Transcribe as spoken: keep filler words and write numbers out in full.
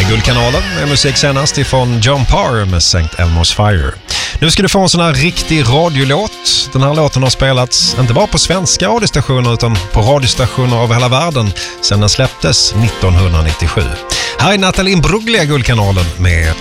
Guldkanalen med musik senast ifrån John Parr med Saint Elmo's Fire. Nu ska du få en sån här riktig radiolåt. Den här låten har spelats inte bara på svenska radiostationer utan på radiostationer över hela världen sedan den släpptes nittonhundranittiosju. Här är Nathalie Imbruglia, Guldkanalen med